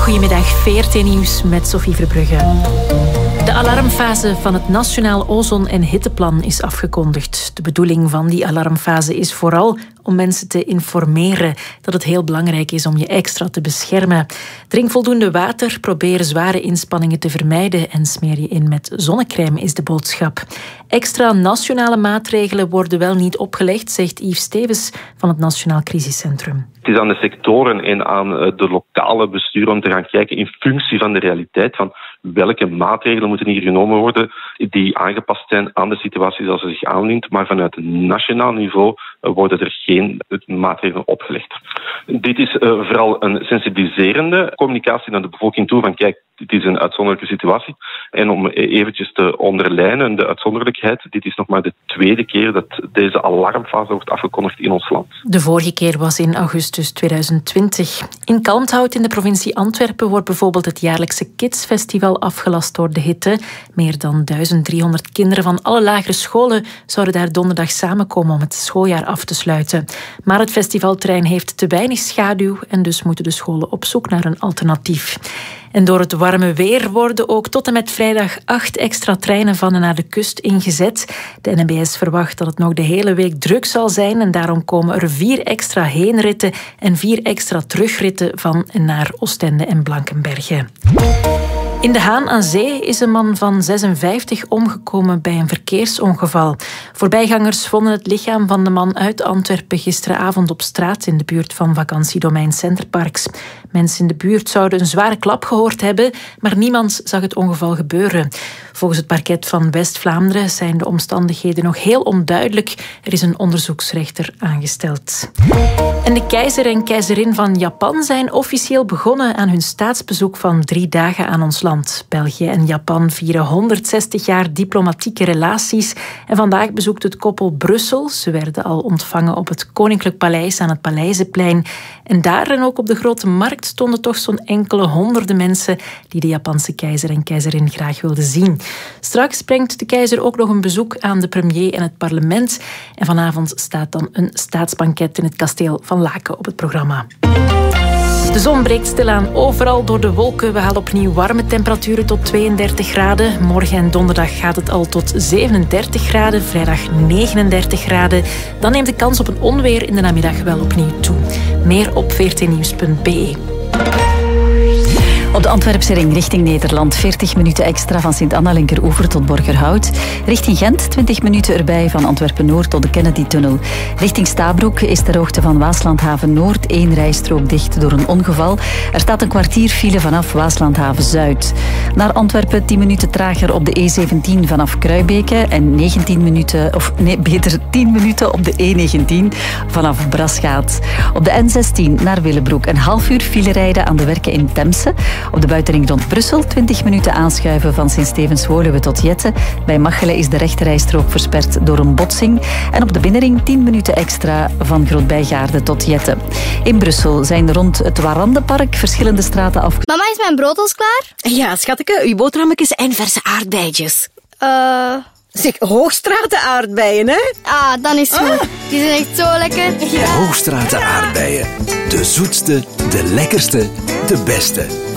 Goedemiddag, VRT Nieuws met Sophie Verbrugge. De alarmfase van het Nationaal Ozon- en Hitteplan is afgekondigd. De bedoeling van die alarmfase is vooral om mensen te informeren dat het heel belangrijk is om je extra te beschermen. Drink voldoende water, probeer zware inspanningen te vermijden en smeer je in met zonnecrème is de boodschap. Extra nationale maatregelen worden wel niet opgelegd, zegt Yves Stevens van het Nationaal Crisiscentrum. Het is aan de sectoren en aan de lokale besturen om te gaan kijken in functie van de realiteit van welke maatregelen moeten hier genomen worden die aangepast zijn aan de situatie zoals ze zich aandient. Maar vanuit het nationaal niveau worden er geen maatregelen opgelegd. Dit is vooral een sensibiliserende communicatie naar de bevolking toe van kijk, dit is een uitzonderlijke situatie. En om eventjes te onderlijnen de uitzonderlijkheid, dit is nog maar de tweede keer dat deze alarmfase wordt afgekondigd in ons land. De vorige keer was in augustus 2020. In Kalmthout in de provincie Antwerpen wordt bijvoorbeeld het jaarlijkse Kidsfestival afgelast door de hitte. Meer dan 1300 kinderen van alle lagere scholen zouden daar donderdag samenkomen om het schooljaar af te sluiten. Maar het festivalterrein heeft te weinig schaduw en dus moeten de scholen op zoek naar een alternatief. En door het warme weer worden ook tot en met vrijdag 8 extra treinen van en naar de kust ingezet. De NMBS verwacht dat het nog de hele week druk zal zijn en daarom komen er 4 extra heenritten en 4 extra terugritten van en naar Oostende en Blankenberge. In De Haan aan Zee is een man van 56 omgekomen bij een verkeersongeval. Voorbijgangers vonden het lichaam van de man uit Antwerpen gisteravond op straat in de buurt van vakantiedomein Centerparks. Mensen in de buurt zouden een zware klap gehoord hebben, maar niemand zag het ongeval gebeuren. Volgens het parket van West-Vlaanderen zijn de omstandigheden nog heel onduidelijk. Er is een onderzoeksrechter aangesteld. En de keizer en keizerin van Japan zijn officieel begonnen aan hun staatsbezoek van 3 dagen aan ons land. België en Japan vieren 160 jaar diplomatieke relaties en vandaag bezoekt het koppel Brussel. Ze werden al ontvangen op het Koninklijk Paleis aan het Paleizenplein. En daar en ook op de Grote Markt stonden toch zo'n enkele honderden mensen die de Japanse keizer en keizerin graag wilden zien. Straks brengt de keizer ook nog een bezoek aan de premier en het parlement. En vanavond staat dan een staatsbanket in het kasteel van Laken op het programma. De zon breekt stilaan overal door de wolken. We halen opnieuw warme temperaturen tot 32 graden. Morgen en donderdag gaat het al tot 37 graden. Vrijdag 39 graden. Dan neemt de kans op een onweer in de namiddag wel opnieuw toe. Meer op vrtnieuws.be. Op de Antwerpse ring richting Nederland 40 minuten extra van Sint-Anna-Linkeroever tot Borgerhout. Richting Gent 20 minuten erbij van Antwerpen-Noord tot de Kennedy-tunnel. Richting Stabroek is ter hoogte van Waaslandhaven-Noord 1 rijstrook dicht door een ongeval. Er staat een kwartier file vanaf Waaslandhaven-Zuid. Naar Antwerpen 10 minuten trager op de E17 vanaf Kruibeke en 10 minuten op de E19 vanaf Brasgaat. Op de N16 naar Willebroek een half uur file rijden aan de werken in Temse. Op de buitenring rond Brussel 20 minuten aanschuiven van Sint-Stevens-Woluwe tot Jette. Bij Machelen is de rechterrijstrook versperd door een botsing. En op de binnenring 10 minuten extra van Groot-Bijgaarde tot Jette. In Brussel zijn rond het Warandenpark verschillende straten af. Mama, is mijn brood al klaar? Ja, schatje, uw boterhammetjes en verse aardbeidjes. Zeg, Hoogstraten aardbeien, hè? Ah, dan is het goed. Die zijn echt zo lekker. Ja. Hoogstraten aardbeien. De zoetste, de lekkerste, de beste.